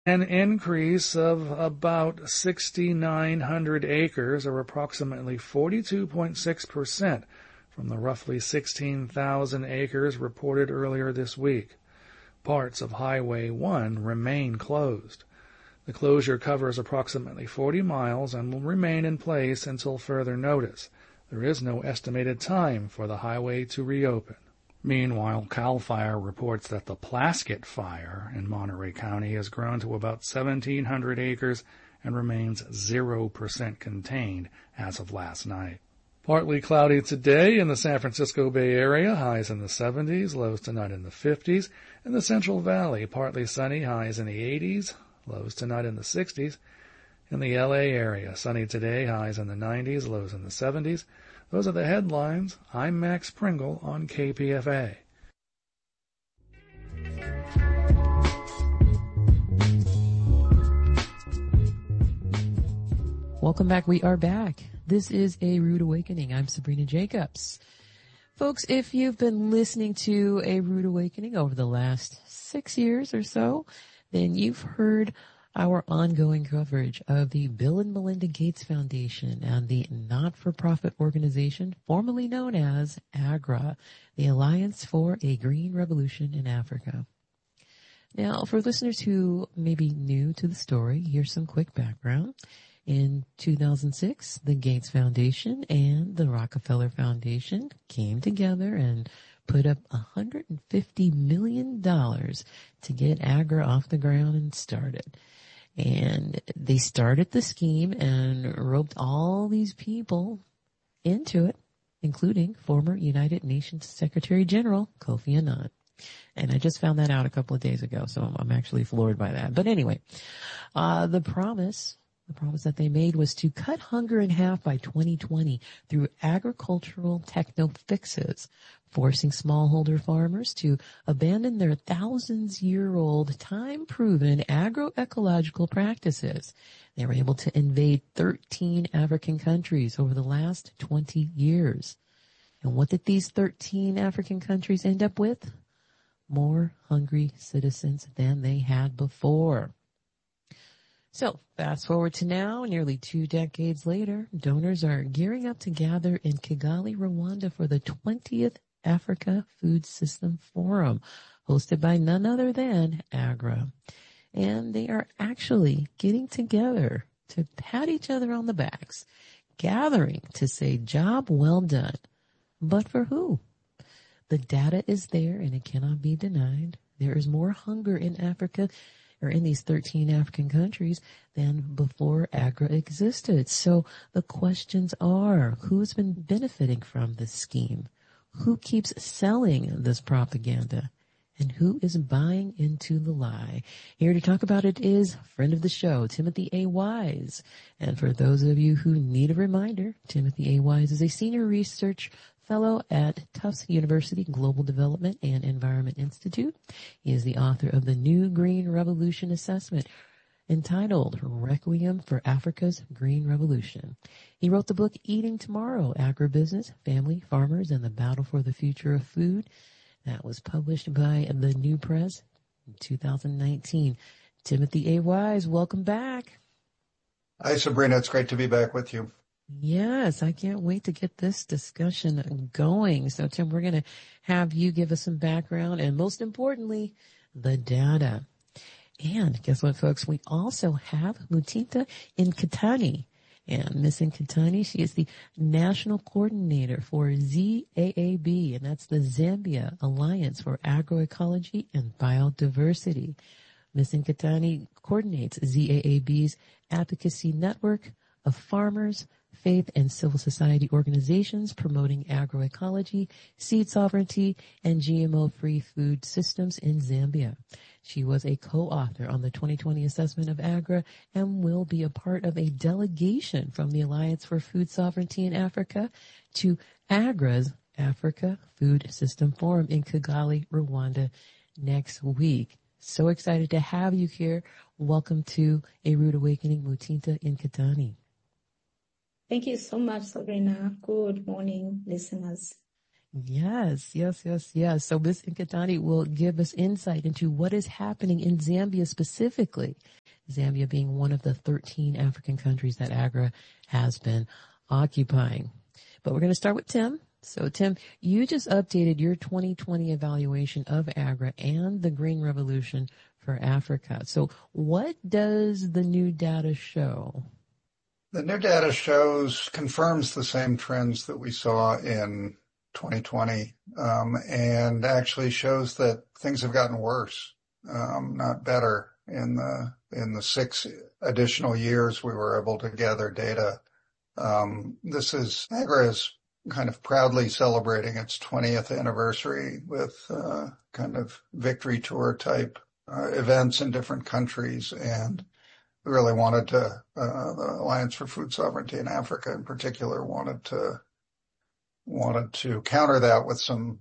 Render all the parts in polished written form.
An increase of about 6,900 acres, or approximately 42.6%, from the roughly 16,000 acres reported earlier this week. Parts of Highway 1 remain closed. The closure covers approximately 40 miles and will remain in place until further notice. There is no estimated time for the highway to reopen. Meanwhile, CAL FIRE reports that the Plaskett Fire in Monterey County has grown to about 1,700 acres and remains 0% contained as of last night. Partly cloudy today in the San Francisco Bay Area, highs in the 70s, lows tonight in the 50s. In the Central Valley, partly sunny, highs in the 80s, lows tonight in the 60s. In the LA area, sunny today, highs in the 90s, lows in the 70s. Those are the headlines. I'm Max Pringle on KPFA. Welcome back. We are back. This is A Rude Awakening. I'm Sabrina Jacobs. Folks, if you've been listening to A Rude Awakening over the last 6 years or so, then you've heard our ongoing coverage of the Bill and Melinda Gates Foundation and the not-for-profit organization formerly known as AGRA, the Alliance for a Green Revolution in Africa. Now, for listeners who may be new to the story, here's some quick background. In 2006, the Gates Foundation and the Rockefeller Foundation came together and put up $150 million to get AGRA off the ground and started. And they started the scheme and roped all these people into it, including former United Nations Secretary General Kofi Annan. And I just found that out a couple of days ago, so I'm actually floored by that. But anyway, the promise that they made was to cut hunger in half by 2020 through agricultural techno fixes, forcing smallholder farmers to abandon their thousands-year-old, time-proven agroecological practices. They were able to invade 13 African countries over the last 20 years. And what did these 13 African countries end up with? More hungry citizens than they had before. So, fast forward to now, nearly 2 decades later, donors are gearing up to gather in Kigali, Rwanda for the 20th Africa Food System Forum, hosted by none other than AGRA. And they are actually getting together to pat each other on the backs, gathering to say, job well done. But for who? The data is there and it cannot be denied. There is more hunger in Africa, or in these 13 African countries, than before AGRA existed. So the questions are, who's been benefiting from this scheme? Who keeps selling this propaganda? And who is buying into the lie? Here to talk about it is friend of the show, Timothy A. Wise. And for those of you who need a reminder, Timothy A. Wise is a senior research fellow at Tufts University Global Development and Environment Institute. He is the author of the New Green Revolution Assessment, entitled Requiem for Africa's Green Revolution. He wrote the book Eating Tomorrow, Agribusiness, Family, Farmers, and the Battle for the Future of Food. That was published by the New Press in 2019. Timothy A. Wise, welcome back. Hi, Sabrina. It's great to be back with you. Yes, I can't wait to get this discussion going. So, Tim, we're going to have you give us some background and, most importantly, the data. And guess what, folks? We also have Mutinta Nkatani. And Miss Nkatani, she is the National Coordinator for ZAAB, and that's the Zambia Alliance for Agroecology and Biodiversity. Miss Nkatani coordinates ZAAB's advocacy network of farmers, faith and civil society organizations promoting agroecology, seed sovereignty, and GMO-free food systems in Zambia. She was a co-author on the 2020 assessment of AGRA and will be a part of a delegation from the Alliance for Food Sovereignty in Africa to AGRA's Africa Food System Forum in Kigali, Rwanda next week. So excited to have you here. Welcome to A Rude Awakening, Mutinta Nkatani. Thank you so much, Sabrina. Good morning, listeners. Yes, yes, yes, yes. So Ms. Nkatani will give us insight into what is happening in Zambia specifically. Zambia being one of the 13 African countries that AGRA has been occupying. But we're going to start with Tim. So Tim, you just updated your 2020 evaluation of AGRA and the Green Revolution for Africa. So what does the new data show? The new data confirms the same trends that we saw in 2020, and actually shows that things have gotten worse, not better. In the 6 additional years we were able to gather data. AGRA is kind of proudly celebrating its 20th anniversary with kind of victory tour type events in different countries, and we really wanted to, the Alliance for Food Sovereignty in Africa in particular wanted to counter that with some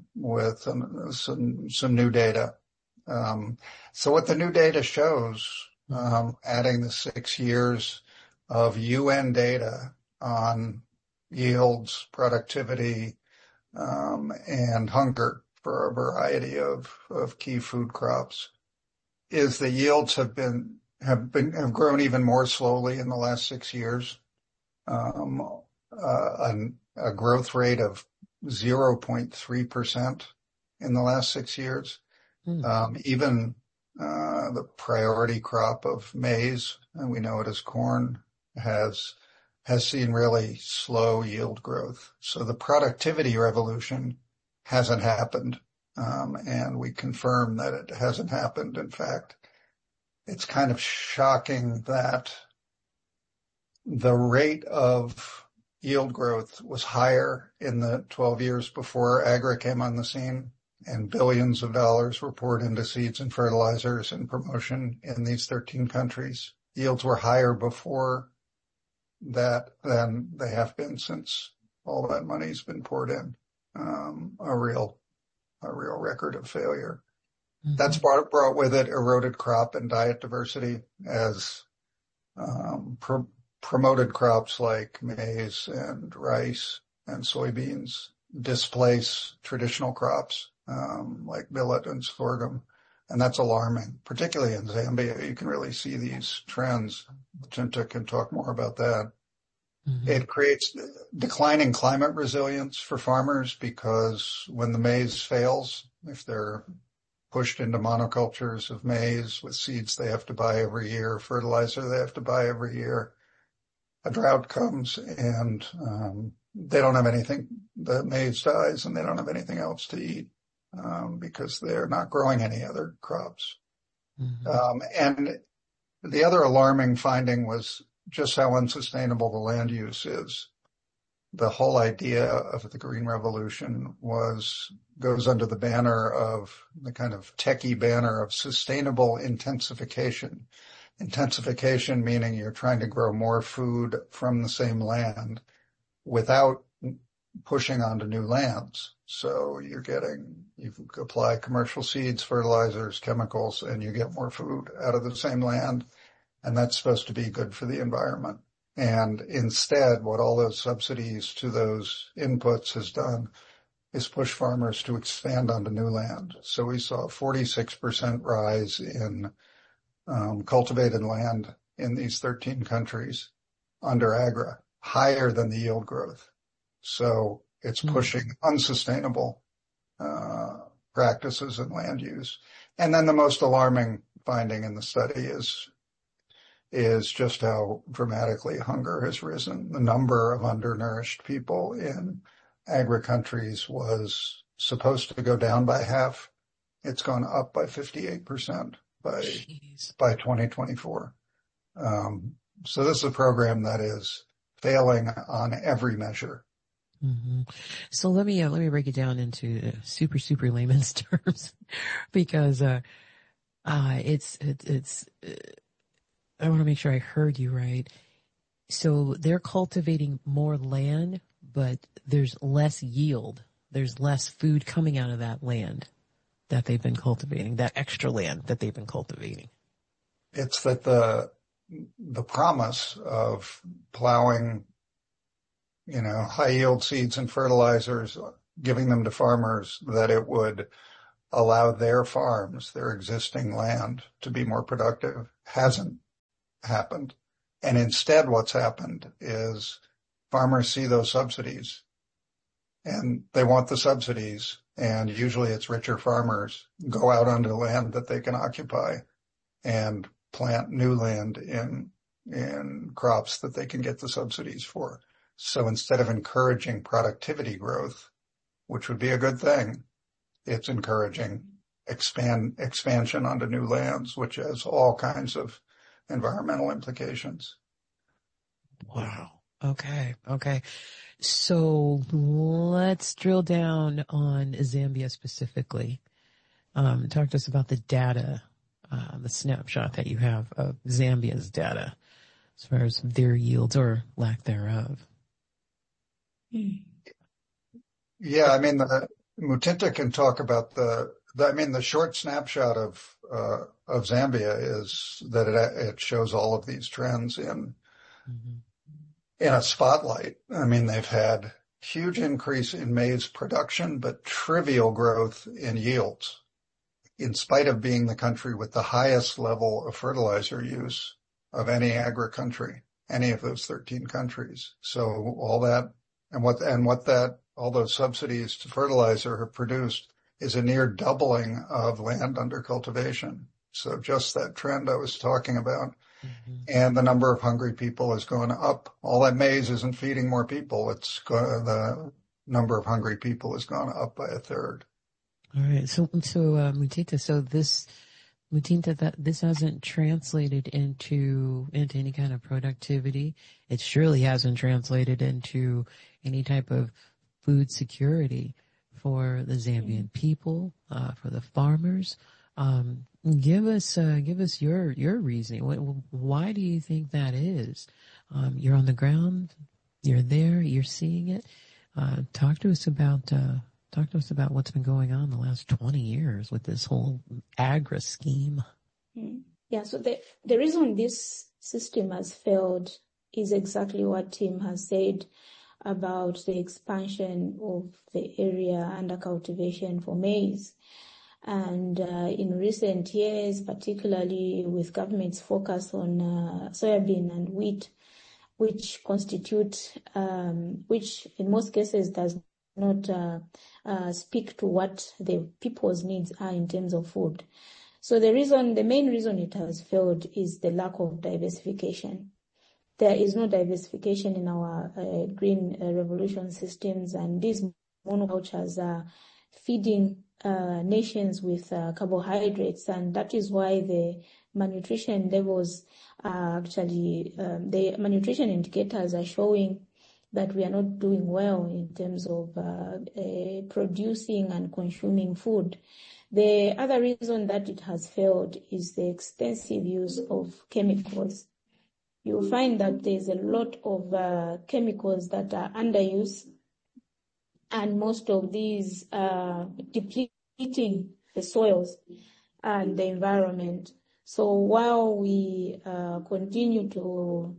new data. So what the new data shows, adding the 6 years of UN data on yields, productivity, and hunger for a variety of key food crops, is the yields have grown even more slowly in the last 6 years. A growth rate of 0.3% in the last 6 years. Even the priority crop of maize, and we know it as corn, has seen really slow yield growth. So the productivity revolution hasn't happened, and we confirm that it hasn't happened. In fact, it's kind of shocking that the rate of yield growth was higher in the 12 years before AGRA came on the scene, and billions of dollars were poured into seeds and fertilizers and promotion in these 13 countries. Yields were higher before that than they have been since all that money's been poured in. A real record of failure. Mm-hmm. That's brought with it eroded crop and diet diversity as promoted crops like maize and rice and soybeans displace traditional crops like millet and sorghum. And that's alarming, particularly in Zambia. You can really see these trends. Chinta can talk more about that. Mm-hmm. It creates declining climate resilience for farmers because when the maize fails, if they're pushed into monocultures of maize with seeds they have to buy every year, fertilizer they have to buy every year, a drought comes and they don't have anything. The maize dies and they don't have anything else to eat because they're not growing any other crops. Mm-hmm. And the other alarming finding was just how unsustainable the land use is. The whole idea of the Green Revolution goes under the banner of the kind of techie banner of sustainable intensification. Intensification meaning you're trying to grow more food from the same land without pushing onto new lands. So you apply commercial seeds, fertilizers, chemicals, and you get more food out of the same land. And that's supposed to be good for the environment. And instead, what all those subsidies to those inputs has done is push farmers to expand onto new land. So we saw a 46% rise in cultivated land in these 13 countries under AGRA, higher than the yield growth. So it's pushing unsustainable practices in land use. And then the most alarming finding in the study is just how dramatically hunger has risen. The number of undernourished people in AGRA countries was supposed to go down by half. It's gone up by 58% by 2024. So this is a program that is failing on every measure. Mm-hmm. So let me break it down into super layman's terms because it's I want to make sure I heard you right. So they're cultivating more land, but there's less yield. There's less food coming out of that land that they've been cultivating, that extra land that they've been cultivating. It's that the promise of plowing, high yield seeds and fertilizers giving them to farmers, that it would allow their farms, their existing land, to be more productive, hasn't happened. And instead what's happened is farmers see those subsidies and they want the subsidies, and usually it's richer farmers go out onto land that they can occupy and plant new land in crops that they can get the subsidies for. So instead of encouraging productivity growth, which would be a good thing, it's encouraging expansion onto new lands, which has all kinds of environmental implications. Wow. Okay. So let's drill down on Zambia specifically. Talk to us about the data, the snapshot that you have of Zambia's data as far as their yields or lack thereof. Yeah, I mean, Mutinta can talk about the short snapshot of Zambia is that it shows all of these trends in a spotlight. I mean, they've had huge increase in maize production, but trivial growth in yields, in spite of being the country with the highest level of fertilizer use of any agri-country, any of those 13 countries. So all that all those subsidies to fertilizer have produced is a near doubling of land under cultivation. So just that trend I was talking about. And the number of hungry people has gone up. All that maize isn't feeding more people. The number of hungry people has gone up by a third. All right. So Mutinta, that this hasn't translated into any kind of productivity. It surely hasn't translated into any type of food security for the Zambian people, for the farmers. Give us your reasoning. Why do you think that is? You're on the ground, you're there, you're seeing it. Talk to us about what's been going on the last 20 years with this whole Agra scheme. Yeah, so the reason this system has failed is exactly what Tim has said about the expansion of the area under cultivation for maize. And in recent years, particularly with government's focus on soybean and wheat, which in most cases does not speak to what the people's needs are in terms of food. So the main reason it has failed is the lack of diversification. There is no diversification in our green revolution systems, and these monocultures are feeding nations with carbohydrates, and that is why the malnutrition levels are actually, the malnutrition indicators are showing that we are not doing well in terms of producing and consuming food. The other reason that it has failed is the extensive use of chemicals. You'll find that there's a lot of chemicals that are under use, and most of these are depleting the soils and the environment. So while we continue to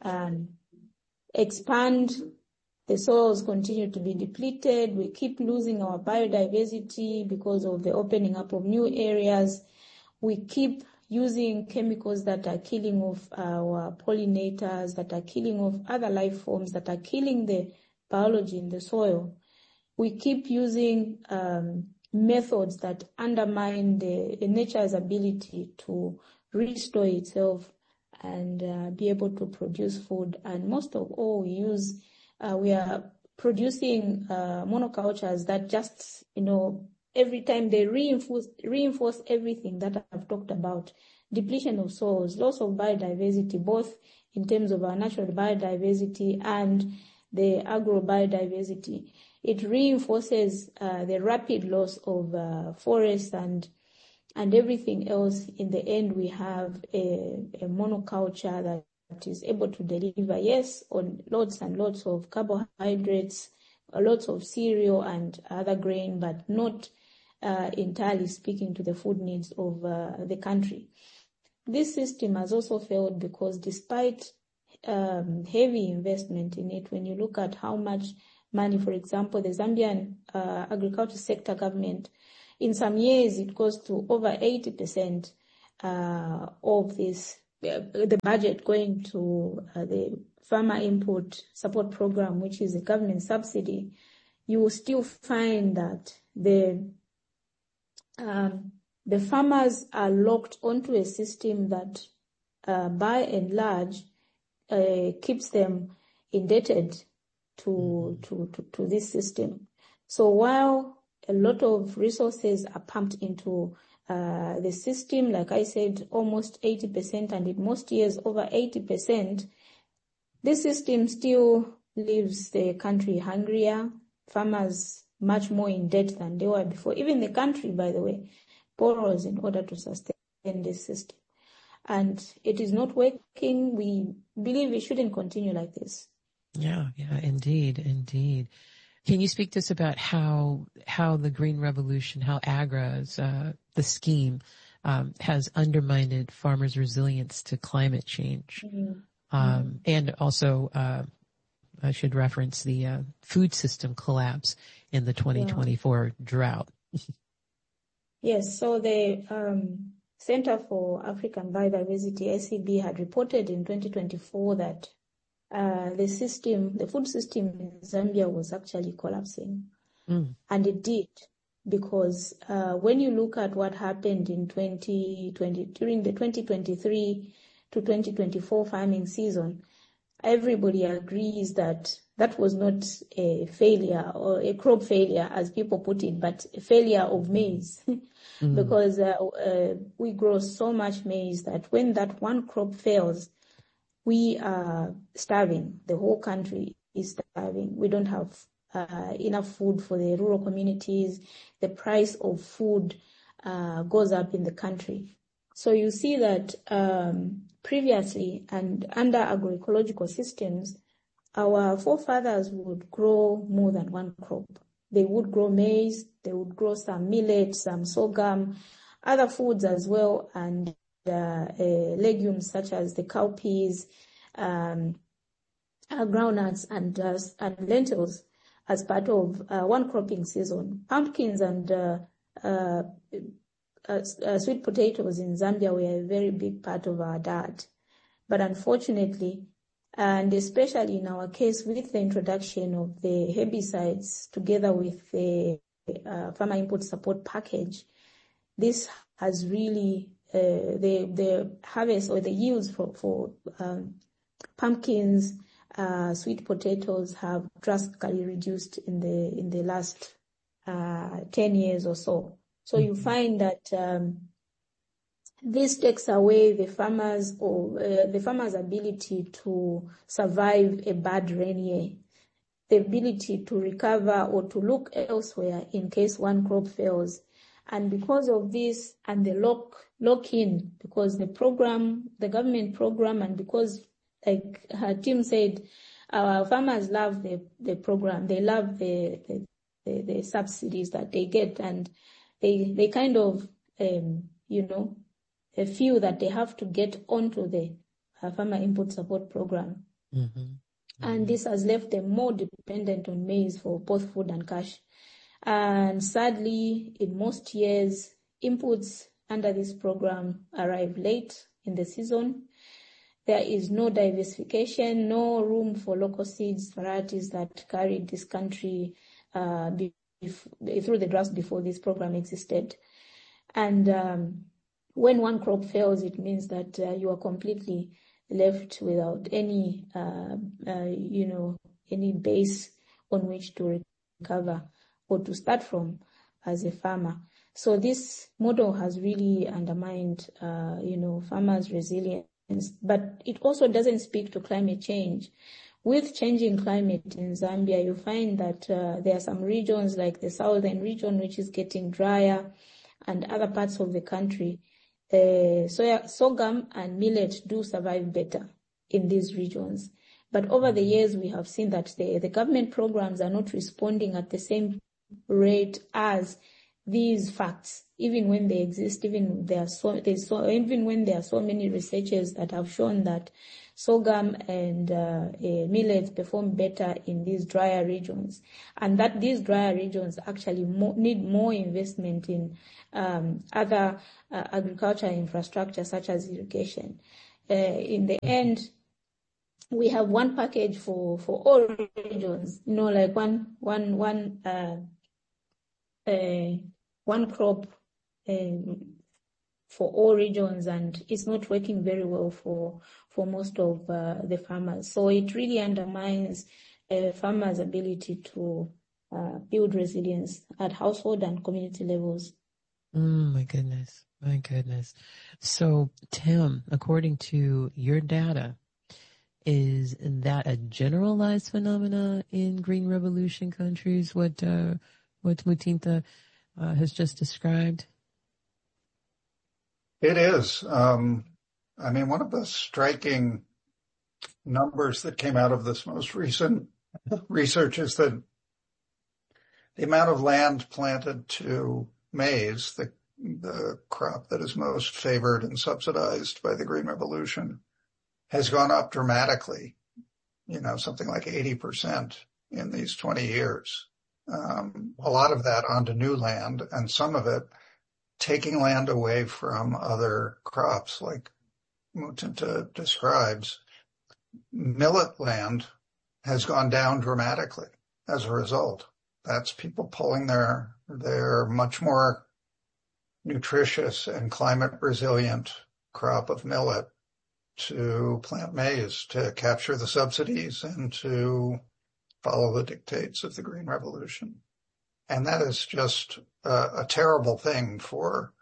expand, the soils continue to be depleted. We keep losing our biodiversity because of the opening up of new areas. We keep using chemicals that are killing off our pollinators, that are killing off other life forms, that are killing the biology in the soil. We keep using methods that undermine the nature's ability to restore itself and be able to produce food. And most of all, we are producing monocultures that just, every time they reinforce everything that I've talked about: depletion of soils, loss of biodiversity, both in terms of our natural biodiversity and the agro-biodiversity. It reinforces the rapid loss of forests and everything else. In the end, we have a monoculture that is able to deliver, yes, on lots and lots of carbohydrates, lots of cereal and other grain, but not entirely speaking to the food needs of the country. This system has also failed because despite heavy investment in it, when you look at how much money. For example, the Zambian agriculture sector government, in some years it goes to over 80% of this, the budget going to the farmer input support program, which is a government subsidy. You will still find that the farmers are locked onto a system that, by and large, keeps them indebted to this system. So while a lot of resources are pumped into the system, like I said, almost 80%, and in most years over 80%, this system still leaves the country hungrier, farmers much more in debt than they were before. Even the country, by the way, borrows in order to sustain this system. And it is not working. We believe it shouldn't continue like this. Yeah, indeed. Can you speak to us about how the Green Revolution, how AGRA's, the scheme, has undermined farmers' resilience to climate change? And also, I should reference the food system collapse in the 2024 drought. Yes, so the Center for African Biodiversity, SCB, had reported in 2024 that the food system in Zambia was actually collapsing. And it did, because when you look at what happened in 2020, during the 2023 to 2024 farming season, everybody agrees that that was not a failure or a crop failure, as people put it, but a failure of maize. Because we grow so much maize that when that one crop fails, we are starving. The whole country is starving. We don't have enough food for the rural communities. The price of food goes up in the country. So you see that previously and under agroecological systems, our forefathers would grow more than one crop. They would grow maize, they would grow some millet, some sorghum, other foods as well, and legumes such as the cowpeas, groundnuts, and lentils as part of one cropping season. Pumpkins and sweet potatoes in Zambia were a very big part of our diet. But unfortunately, and especially in our case with the introduction of the herbicides together with the farmer input support package, this has really, the harvest or the yields for pumpkins, sweet potatoes have drastically reduced in the last 10 years or so. So you find that this takes away the farmers' ability to survive a bad rain year, the ability to recover or to look elsewhere in case one crop fails. And because of this and the lock-in, because the government program, and because, like her team said, our farmers love the program. They love the subsidies that they get, and they kind of, feel that they have to get onto the farmer input support program. And this has left them more dependent on maize for both food and cash. And sadly, in most years, inputs under this program arrive late in the season. There is no diversification, no room for local seeds, varieties that carried this country through the droughts before this program existed. And when one crop fails, it means that you are completely left without any, any base on which to recover or to start from as a farmer. So this model has really undermined, farmers' resilience. But it also doesn't speak to climate change. With changing climate in Zambia, you find that there are some regions like the southern region, which is getting drier, and other parts of the country. Sorghum and millet do survive better in these regions. But over the years, we have seen that the government programs are not responding at the same rate as these facts even when they exist, even when there are so many researchers that have shown that sorghum and millets perform better in these drier regions, and that these drier regions actually need more investment in other agricultural infrastructure such as irrigation. In the end, we have one package for all regions, like one crop for all regions, and it's not working very well for most of the farmers. So it really undermines farmers' ability to build resilience at household and community levels. My goodness. My goodness. So, Tim, according to your data, is that a generalized phenomena in Green Revolution countries, what Muthinta has just described? It is. One of the striking numbers that came out of this most recent research is that the amount of land planted to maize, the crop that is most favored and subsidized by the Green Revolution, has gone up dramatically, something like 80% in these 20 years. A lot of that onto new land, and some of it taking land away from other crops, like Muthinta describes. Millet land has gone down dramatically as a result. That's people pulling their much more nutritious and climate resilient crop of millet to plant maize, to capture the subsidies and to follow the dictates of the Green Revolution. And that is just a terrible thing for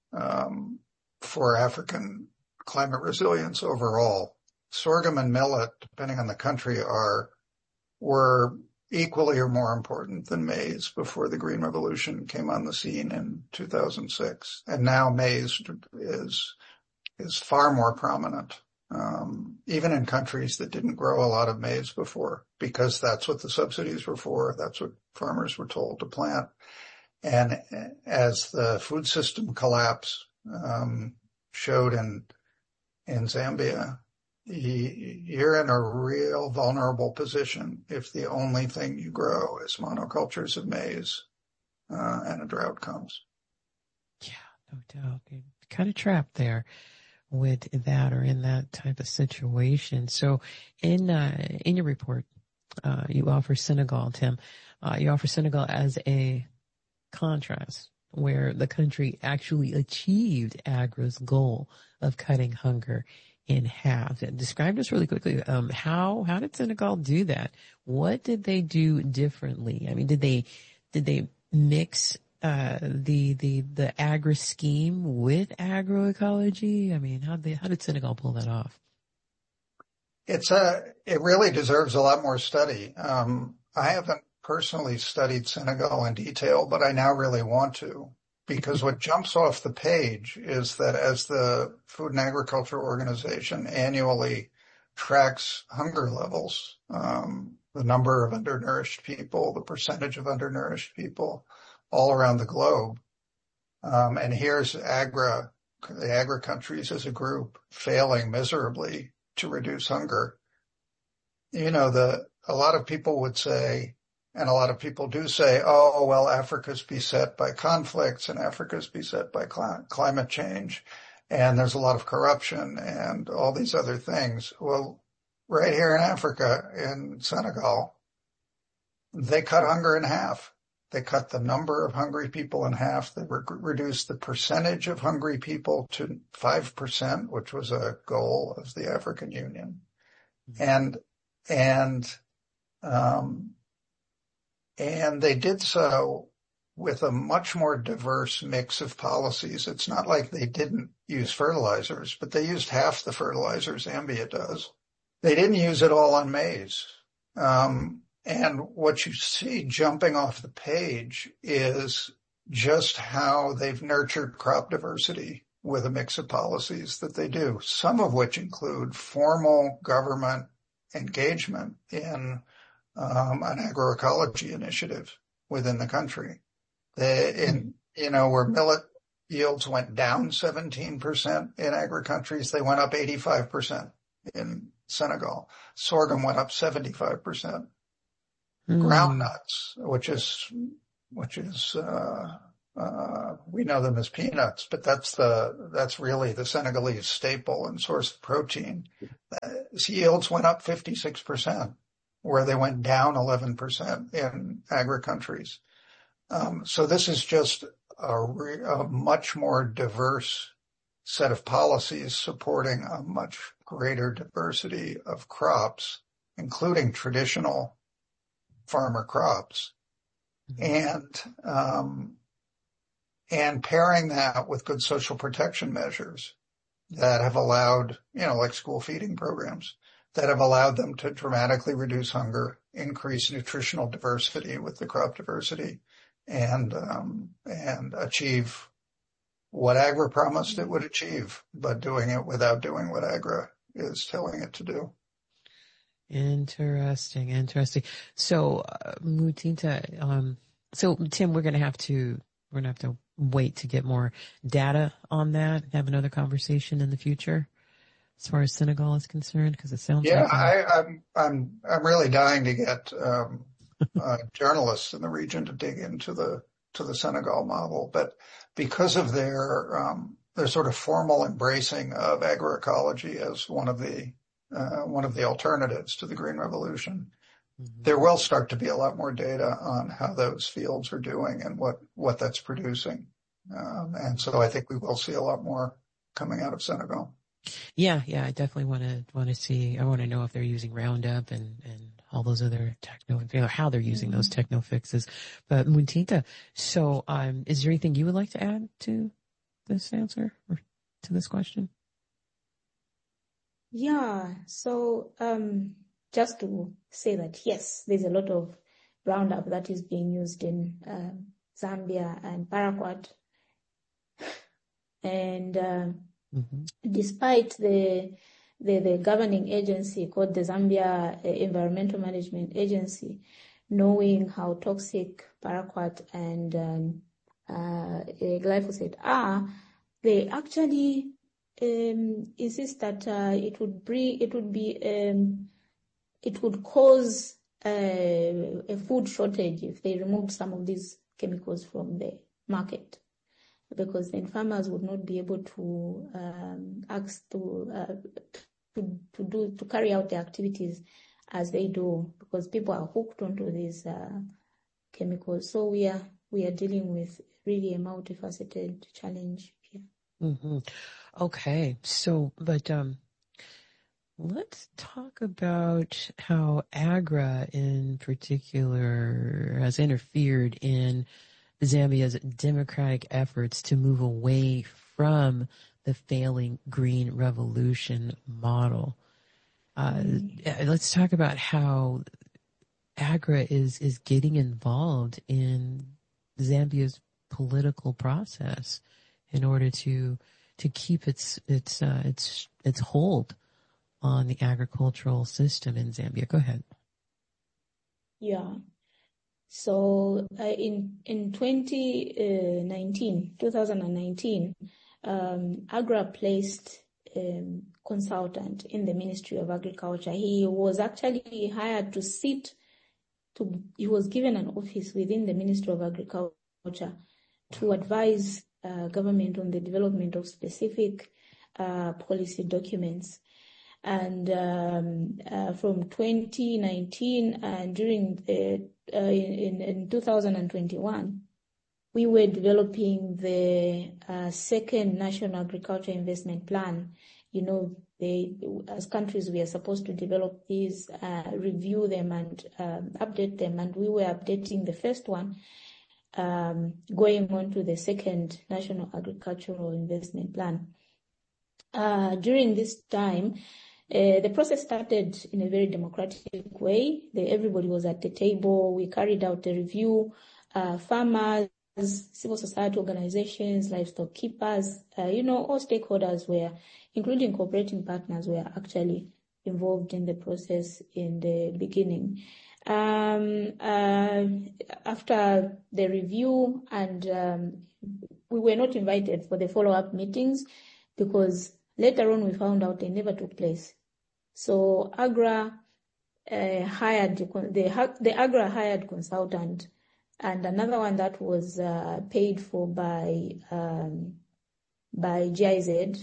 African climate resilience overall. Sorghum and millet, depending on the country, were equally or more important than maize before the Green Revolution came on the scene in 2006. And now maize is far more prominent, even in countries that didn't grow a lot of maize before, because that's what the subsidies were for. That's what farmers were told to plant. And as the food system collapse showed in Zambia, you're in a real vulnerable position if the only thing you grow is monocultures of maize and a drought comes. Yeah, no doubt. You're kind of trapped there with that, or in that type of situation. So in your report, you offer Senegal, Tim. You offer Senegal as a contrast, where the country actually achieved AGRA's goal of cutting hunger in half. Describe this really quickly. How did Senegal do that? What did they do differently? I mean, did they mix the AGRA scheme with agroecology? I mean, how did Senegal pull that off? It really deserves a lot more study. I haven't personally studied Senegal in detail, but I now really want to, because what jumps off the page is that as the Food and Agriculture Organization annually tracks hunger levels, the number of undernourished people, the percentage of undernourished people all around the globe, and here's the AGRA countries as a group failing miserably to reduce hunger. A lot of people would say, and a lot of people do say, oh, well, Africa's beset by conflicts and Africa's beset by climate change, and there's a lot of corruption and all these other things. Well, right here in Africa, in Senegal, they cut hunger in half. They cut the number of hungry people in half. They reduced the percentage of hungry people to 5%, which was a goal of the African Union. And they did so with a much more diverse mix of policies. It's not like they didn't use fertilizers, but they used half the fertilizers Zambia does. They didn't use it all on maize. And what you see jumping off the page is just how they've nurtured crop diversity with a mix of policies that they do, some of which include formal government engagement in an agroecology initiative within the country. Where millet yields went down 17% in agri-countries. They went up 85% in Senegal. Sorghum went up 75%. Groundnuts, which is we know them as peanuts, but that's really the Senegalese staple and source of protein. Yields went up 56%, where they went down 11% in agri-countries. So this is just a much more diverse set of policies supporting a much greater diversity of crops, including traditional farmer crops, and pairing that with good social protection measures that have allowed, like school feeding programs, that have allowed them to dramatically reduce hunger, increase nutritional diversity with the crop diversity, and achieve what AGRA promised it would achieve, but doing it without doing what AGRA is telling it to do. Interesting. So, Mutinta, so Tim, we're gonna have to wait to get more data on that, have another conversation in the future as far as Senegal is concerned, because it sounds I'm really dying to get journalists in the region to dig into the Senegal model, but because of their sort of formal embracing of agroecology as one of the alternatives to the Green Revolution, there will start to be a lot more data on how those fields are doing and what that's producing. And so I think we will see a lot more coming out of Senegal. Yeah, I definitely want to see. I want to know if they're using Roundup and all those other how they're using those techno fixes. But Mutinta, so is there anything you would like to add to this answer or to this question? Yeah. So just to say that yes, there's a lot of Roundup that is being used in Zambia and Paraquat, and despite the governing agency called the Zambia Environmental Management Agency knowing how toxic Paraquat and glyphosate are, they actually insist that it would cause a food shortage if they removed some of these chemicals from the market, because then farmers would not be able to carry out their activities as they do, because people are hooked onto these chemicals. So we are dealing with really a multifaceted challenge here. Okay, so but let's talk about how AGRA in particular has interfered in Zambia's democratic efforts to move away from the failing Green Revolution model. Let's talk about how AGRA is getting involved in Zambia's political process in order to keep its hold on the agricultural system in Zambia. Go ahead. Yeah. So in 2019, AGRA placed a consultant in the Ministry of Agriculture. He was actually hired he was given an office within the Ministry of Agriculture to advise government on the development of specific policy documents. And from 2019 and during in 2021, we were developing the second National Agriculture Investment Plan. As countries, we are supposed to develop these, review them and update them. And we were updating the first one, going on to the second National Agricultural Investment Plan. During this time, the process started in a very democratic way. Everybody was at the table. We carried out the review. Farmers, civil society organizations, livestock keepers, all stakeholders were, including cooperating partners, were actually involved in the process in the beginning. After the review and we were not invited for the follow-up meetings because later on we found out they never took place. So AGRA hired the AGRA hired consultant, and another one that was paid for by GIZ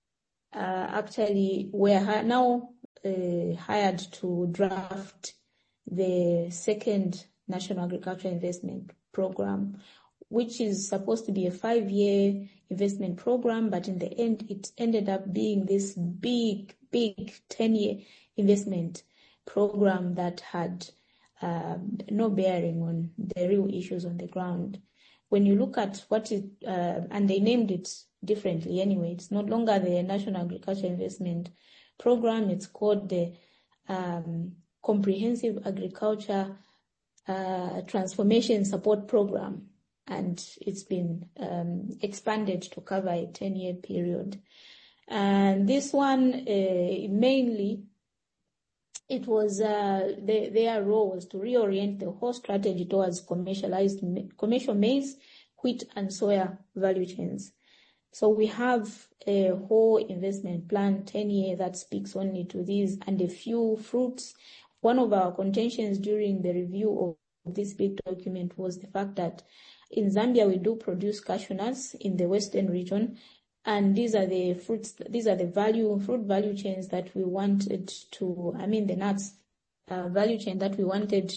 actually were now hired to draft the second National Agricultural Investment Program, which is supposed to be a 5-year investment program, but in the end it ended up being this big 10-year investment program that had no bearing on the real issues on the ground. When you look at what it, and they named it differently anyway, it's no longer the National Agricultural Investment Program, it's called the Comprehensive Agriculture Transformation Support Program, and it's been expanded to cover a 10-year period. And this one mainly, it was their role was to reorient the whole strategy towards commercial maize, wheat, and soya value chains. So we have a whole investment plan, 10-year, that speaks only to these and a few fruits. One of our contentions during the review of this big document was the fact that in Zambia we do produce cashew nuts in the western region, and these are the fruits, these are the fruit value chains that we wanted to, the nuts value chain that we wanted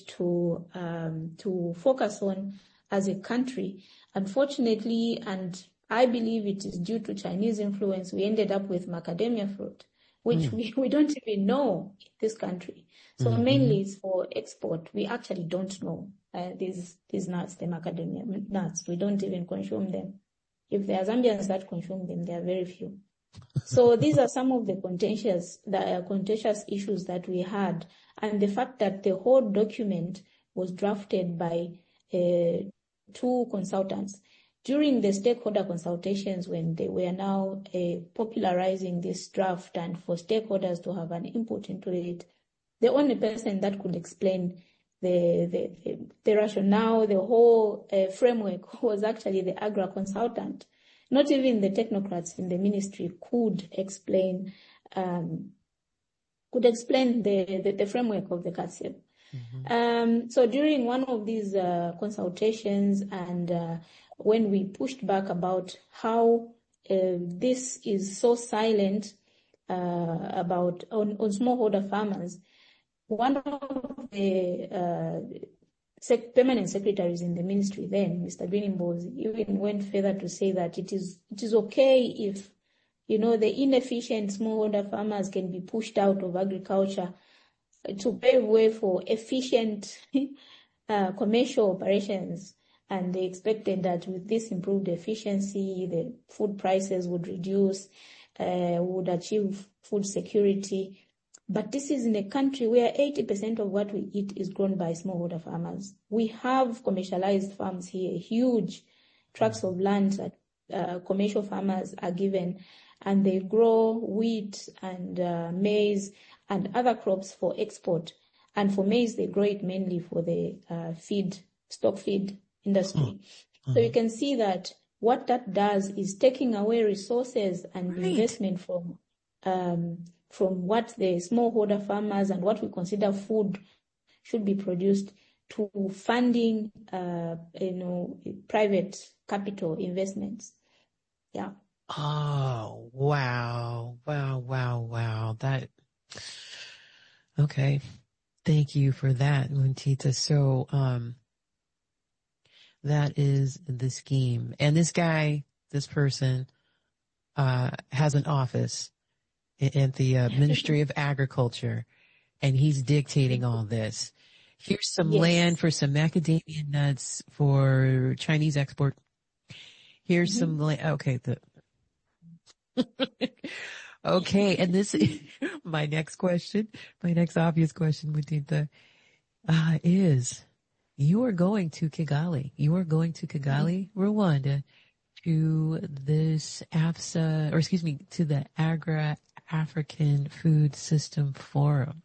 to focus on as a country. Unfortunately, and I believe it is due to Chinese influence, we ended up with macadamia fruit, which we don't even know in this country. So mainly it's for export. We actually don't know these nuts, the macadamia nuts. We don't even consume them. If there are Zambians that consume them, there are very few. So these are some of the contentious issues that we had. And the fact that the whole document was drafted by 2 consultants. During the stakeholder consultations, when they were now popularizing this draft and for stakeholders to have an input into it, the only person that could explain the rationale, the whole framework was actually the AGRA consultant. Not even the technocrats in the ministry could explain the framework of the CATSIB. So during one of these consultations, and when we pushed back about how this is so silent about on smallholder farmers, one of the permanent secretaries in the ministry then, Mr. Greenimbles, even went further to say that it is okay if, the inefficient smallholder farmers can be pushed out of agriculture to pave way for efficient commercial operations. And they expected that with this improved efficiency, the food prices would reduce, would achieve food security. But this is in a country where 80% of what we eat is grown by smallholder farmers. We have commercialized farms here, huge tracts of land that commercial farmers are given, and they grow wheat and maize and other crops for export. And for maize, they grow it mainly for the stock feed industry. So you can see that what that does is taking away resources and investment from what the smallholder farmers and what we consider food should be produced to funding, private capital investments. Yeah. Oh, wow. Okay. Thank you for that, Muntita. So, that is the scheme. And this person, has an office at the Ministry of Agriculture, and he's dictating all this. Here's some land for some macadamia nuts for Chinese export. Here's some land. Okay. Okay. And this, my next obvious question, Muntita, is you are going to Kigali. Rwanda, to this to the African Food System Forum.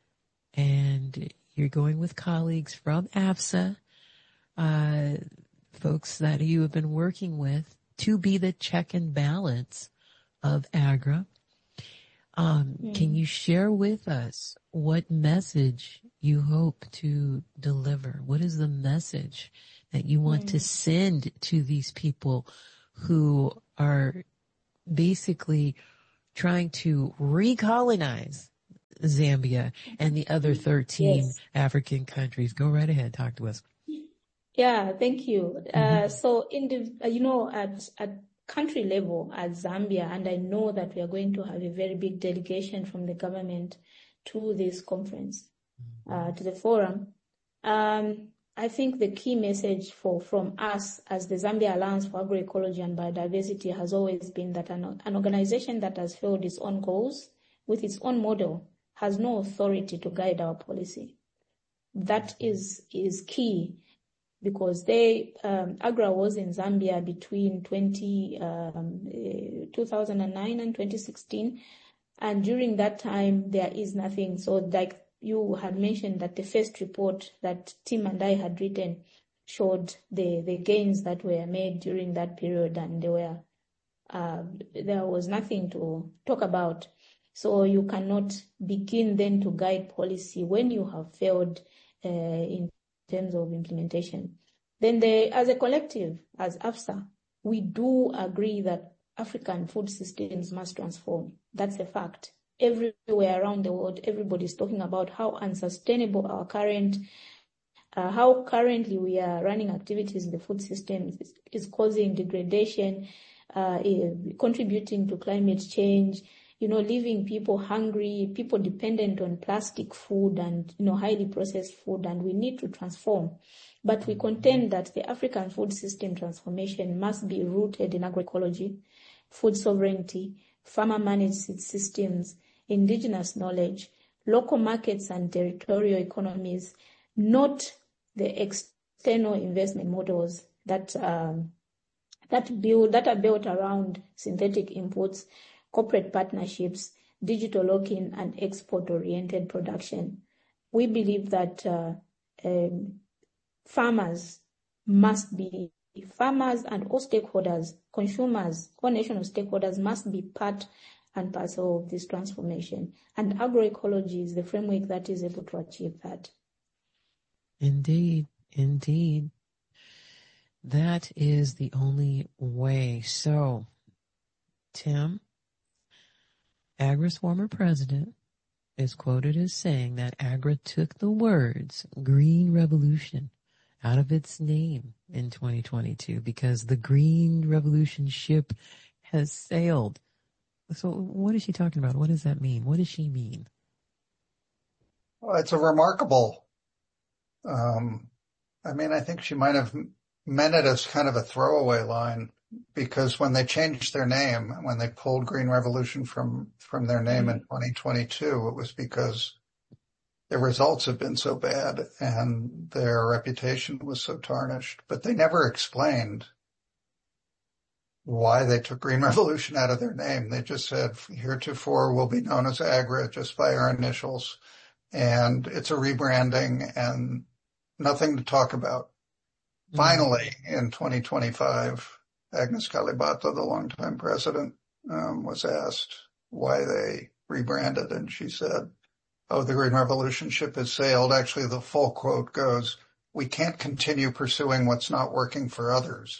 And you're going with colleagues from AFSA, folks that you have been working with to be the check and balance of AGRA. Can you share with us what message you hope to deliver? What is the message that you want to send to these people who are basically trying to recolonize Zambia and the other 13 African countries? Go right ahead. Talk to us. Yeah, thank you. So in the, at country level at Zambia, and I know that we are going to have a very big delegation from the government to this conference, to the forum. I think the key message from us as the Zambia Alliance for Agroecology and Biodiversity has always been that an organization that has failed its own goals with its own model has no authority to guide our policy. That is key, because AGRA was in Zambia between 2009 and 2016. And during that time, there is nothing. So like you had mentioned, that the first report that Tim and I had written showed the gains that were made during that period, and there was nothing to talk about. So you cannot begin then to guide policy when you have failed in terms of implementation. Then as a collective, as AFSA, we do agree that African food systems must transform. That's a fact. Everywhere around the world, everybody's talking about how unsustainable how currently we are running activities in the food systems is causing degradation, contributing to climate change, leaving people hungry, people dependent on plastic food and, highly processed food, and we need to transform. But we contend that the African food system transformation must be rooted in agroecology, food sovereignty, farmer-managed systems, indigenous knowledge, local markets and territorial economies, not the external investment models that are built around synthetic inputs, corporate partnerships, digital lock-in, and export-oriented production. We believe that farmers and all stakeholders, consumers, all national stakeholders must be part and parcel of this transformation. And agroecology is the framework that is able to achieve that. Indeed, indeed. That is the only way. So, Tim, AGRA's former president is quoted as saying that AGRA took the words Green Revolution out of its name in 2022 because the Green Revolution ship has sailed. So what is she talking about? What does that mean? What does she mean? Well, it's a remarkable, I think she might have meant it as kind of a throwaway line, because when they changed their name, when they pulled Green Revolution from their name in 2022, it was because their results have been so bad and their reputation was so tarnished. But they never explained why they took Green Revolution out of their name. They just said, heretofore we'll be known as AGRA just by our initials. And it's a rebranding and nothing to talk about. Finally, in 2025, Agnes Kalibata, the longtime president, was asked why they rebranded, and she said, the Green Revolution ship has sailed. Actually, the full quote goes, "We can't continue pursuing what's not working for others."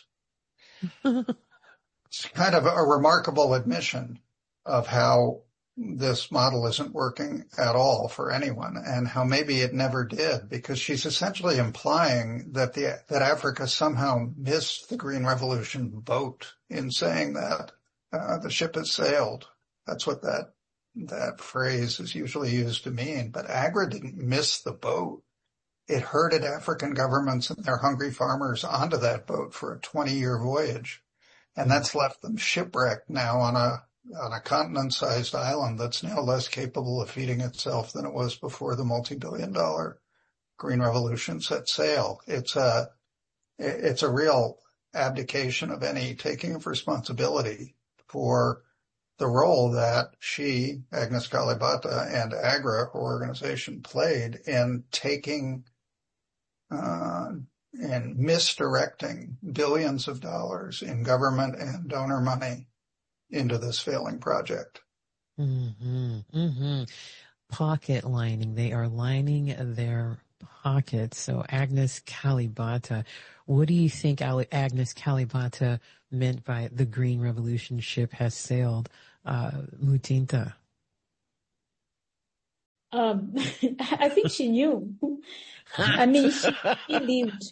It's kind of a remarkable admission of how this model isn't working at all for anyone, and how maybe it never did, because she's essentially implying that Africa somehow missed the Green Revolution boat in saying that the ship has sailed. That's what that phrase is usually used to mean. But AGRA didn't miss the boat. It herded African governments and their hungry farmers onto that boat for a 20-year voyage, and that's left them shipwrecked now on a continent-sized island that's now less capable of feeding itself than it was before the multi-billion-dollar Green Revolution set sail. It's a real abdication of any taking of responsibility for the role that she, Agnes Kalibata, and AGRA organization played in taking in misdirecting billions of dollars in government and donor money into this failing project. Mm-hmm. Mm-hmm. Pocket lining. They are lining their pockets. So Agnes Kalibata, what do you think Agnes Kalibata meant by the Green Revolution ship has sailed? Mutinta. I think she knew. I mean, she lived.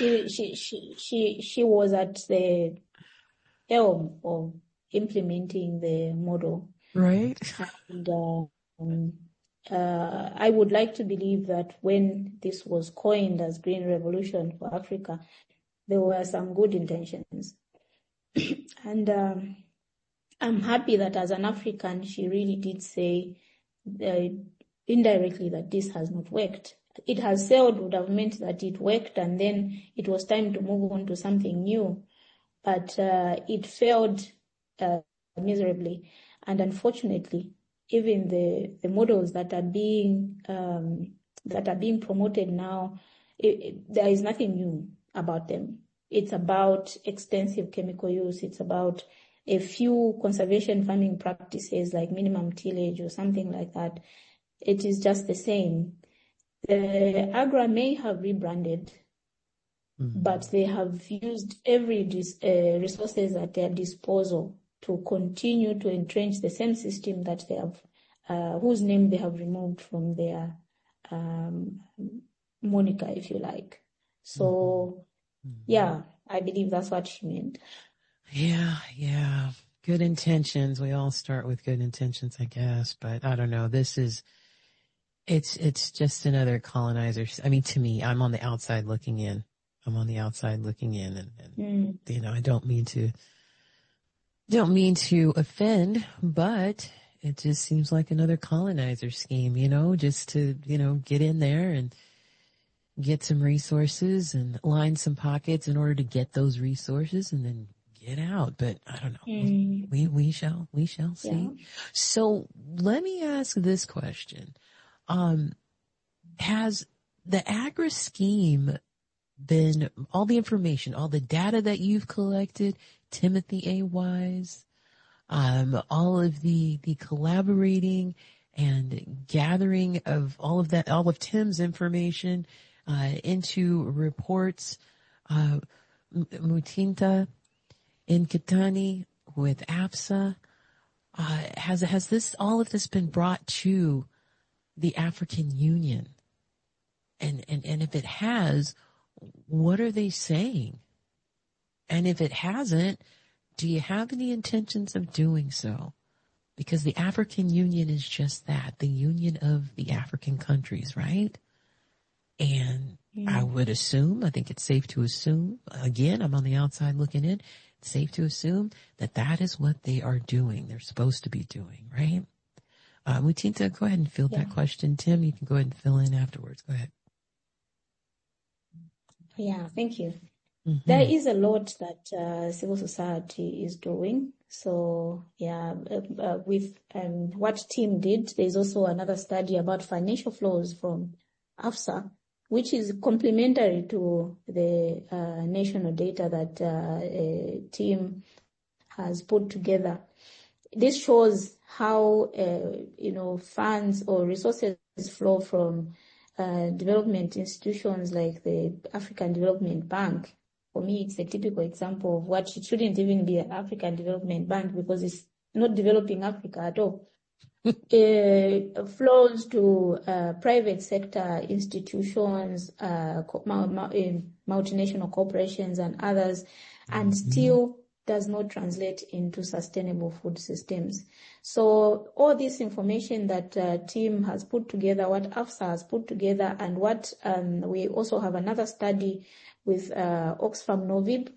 She was at the helm of implementing the model. Right. And I would like to believe that when this was coined as Green Revolution for Africa, there were some good intentions. And I'm happy that as an African, she really did say indirectly that this has not worked. It has sailed would have meant that it worked and then it was time to move on to something new. But it failed miserably. And unfortunately, even the models that are being promoted now, there is nothing new about them. It's about extensive chemical use. It's about a few conservation farming practices like minimum tillage or something like that. It is just the same. The AGRA may have rebranded, but they have used every resources at their disposal to continue to entrench the same system that they have, whose name they have removed from their moniker, if you like. So, yeah, I believe that's what she meant. Yeah. Good intentions. We all start with good intentions, I guess, but I don't know. It's just another colonizer. I mean, to me, I'm on the outside looking in. And you know, I don't mean to offend, but it just seems like another colonizer scheme, you know, just to, you know, get in there and get some resources and line some pockets in order to get those resources and then get out. But I don't know. We shall see. Yeah. So let me ask this question. Has the AGRA scheme been all the information, all the data that you've collected, Timothy A. Wise, all of the collaborating and gathering of all of that, all of Tim's information, into reports, Mutinta Nkatani with APSA, has all of this been brought to the African Union? And if it has, what are they saying? And if it hasn't, do you have any intentions of doing so? Because the African Union is just that, the union of the African countries, right? And I would assume, I think it's safe to assume, again, I'm on the outside looking in, it's safe to assume that that is what they are doing. They're supposed to be doing, right? Mutinta, go ahead and field that question. Tim, you can go ahead and fill in afterwards. Go ahead. Yeah, thank you. There is a lot that civil society is doing. So, with what Tim did, there's also another study about financial flows from AFSA, which is complementary to the national data that Tim has put together. This shows how, funds or resources flow from development institutions like the African Development Bank. For me, it's a typical example of what it shouldn't even be an African Development Bank because it's not developing Africa at all. Flows to private sector institutions, multinational corporations and others, and still does not translate into sustainable food systems. So all this information that Tim has put together, what AFSA has put together, and what we also have another study with Oxfam Novib,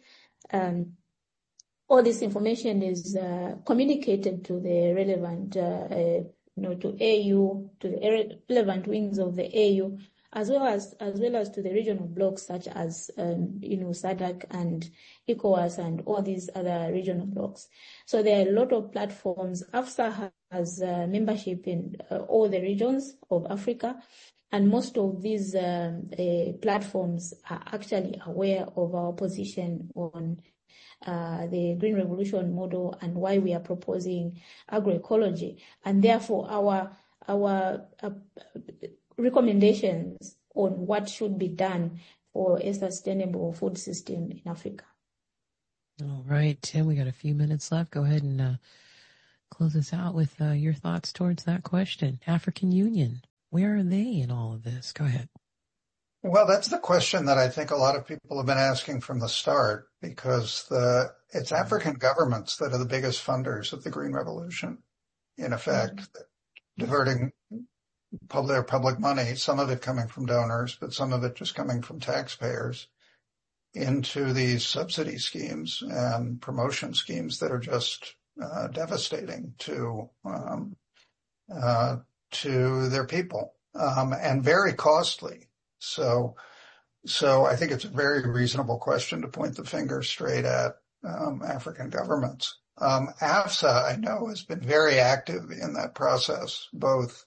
all this information is communicated to the relevant, to AU, to the relevant wings of the AU, as well as to the regional blocs such as SADC and ECOWAS and all these other regional blocs. So there are a lot of platforms. AFSA has membership in all the regions of Africa, And most of these platforms are actually aware of our position on the Green Revolution model and why we are proposing agroecology. And therefore, our recommendations on what should be done for a sustainable food system in Africa. All right, Tim, we got a few minutes left. Go ahead and close us out with your thoughts towards that question. African Union, where are they in all of this? Go ahead. Well, that's the question that I think a lot of people have been asking from the start, because it's African governments that are the biggest funders of the Green Revolution, in effect, diverting their public money, some of it coming from donors, but some of it just coming from taxpayers, into these subsidy schemes and promotion schemes that are just devastating to their people, and very costly. So I think it's a very reasonable question to point the finger straight at African governments. AFSA, I know, has been very active in that process, both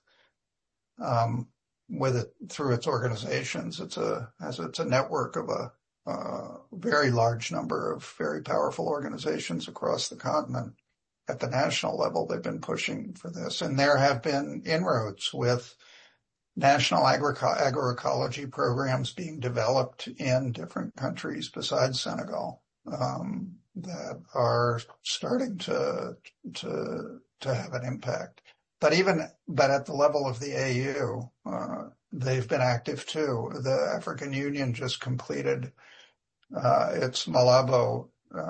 through its organizations. It's a network of a very large number of very powerful organizations across the continent. At the national level, they've been pushing for this, and there have been inroads with national agroecology programs being developed in different countries besides Senegal, that are starting to have an impact. But at the level of the AU, they've been active too. The African Union just completed its Malabo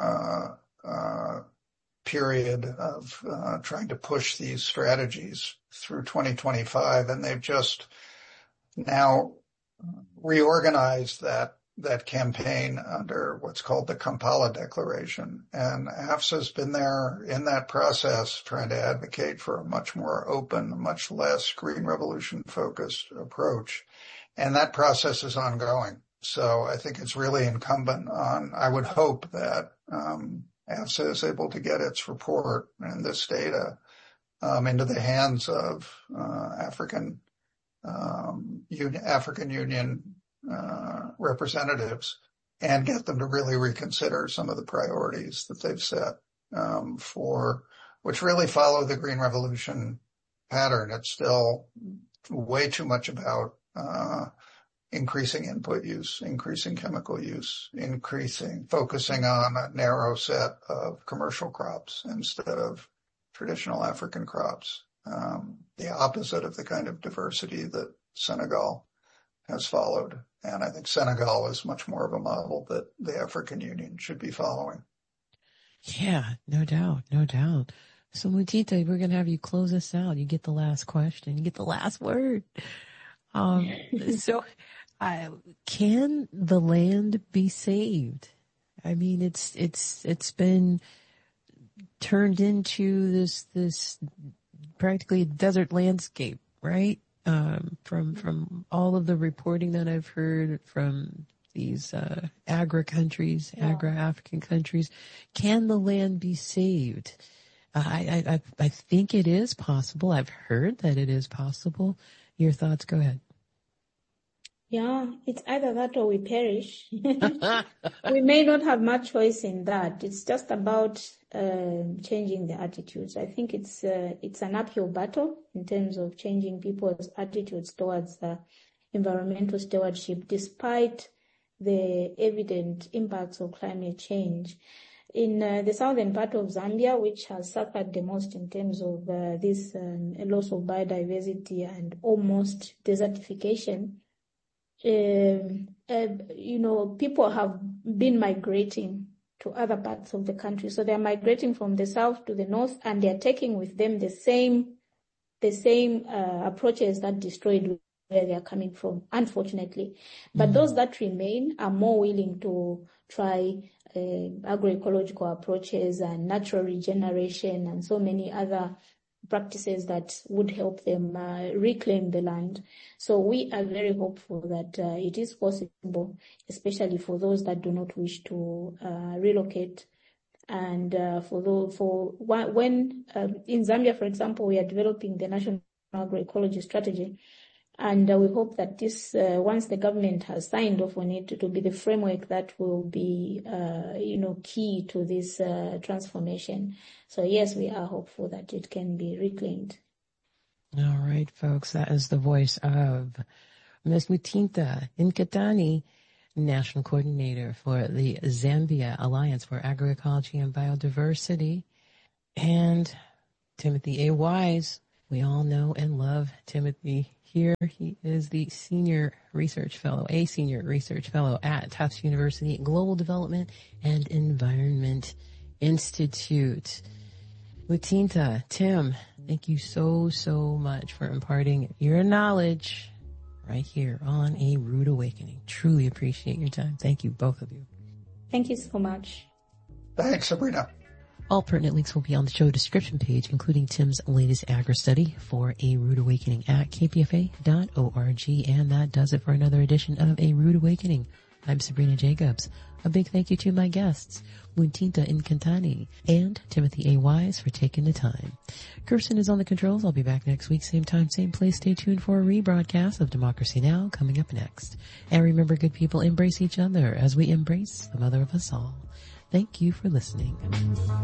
period of trying to push these strategies through 2025, and they've just now reorganized that campaign under what's called the Kampala Declaration. And AFSA's been there in that process, trying to advocate for a much more open, much less Green Revolution focused approach. And that process is ongoing. So I think it's really incumbent on, I would hope that AFSA is able to get its report and this data into the hands of African Union representatives, and get them to really reconsider some of the priorities that they've set which really follow the Green Revolution pattern. It's still way too much about increasing input use, increasing chemical use, focusing on a narrow set of commercial crops instead of traditional African crops. The opposite of the kind of diversity that Senegal has followed. And I think Senegal is much more of a model that the African Union should be following. Yeah, no doubt, no doubt. So Mutita, we're going to have you close us out. You get the last question. You get the last word. Can the land be saved? I mean, it's been turned into this practically a desert landscape, right? From all of the reporting that I've heard from these agro-African countries, can the land be saved? I think it is possible. I've heard that it is possible. Your thoughts? Go ahead. Yeah, it's either that or we perish. We may not have much choice in that. It's just about changing the attitudes. I think it's an uphill battle in terms of changing people's attitudes towards environmental stewardship, despite the evident impacts of climate change. In the southern part of Zambia, which has suffered the most in terms of this loss of biodiversity and almost desertification, people have been migrating to other parts of the country. So they're migrating from the south to the north, and they're taking with them the same approaches that destroyed where they're coming from, unfortunately. But those that remain are more willing to try agroecological approaches and natural regeneration and so many other practices that would help them reclaim the land. So we are very hopeful that it is possible, especially for those that do not wish to relocate. And when in Zambia, for example, we are developing the National Agroecology Strategy. And we hope that this, once the government has signed off on it, it will be the framework that will be, key to this transformation. So yes, we are hopeful that it can be reclaimed. All right, folks, that is the voice of Ms. Mutinta Nkatani, National Coordinator for the Zambia Alliance for Agroecology and Biodiversity, and Timothy A. Wise. We all know and love Timothy here. He is the Senior Research Fellow at Tufts University Global Development and Environment Institute. Mutinta, Tim, thank you so, so much for imparting your knowledge right here on A Rude Awakening. Truly appreciate your time. Thank you, both of you. Thank you so much. Thanks, Sabrina. All pertinent links will be on the show description page, including Tim's latest agri-study for A Rude Awakening at kpfa.org. And that does it for another edition of A Rude Awakening. I'm Sabrina Jacobs. A big thank you to my guests, Mutinta Nkatani and Timothy A. Wise, for taking the time. Kirsten is on the controls. I'll be back next week, same time, same place. Stay tuned for a rebroadcast of Democracy Now! Coming up next. And remember, good people, embrace each other as we embrace the mother of us all. Thank you for listening.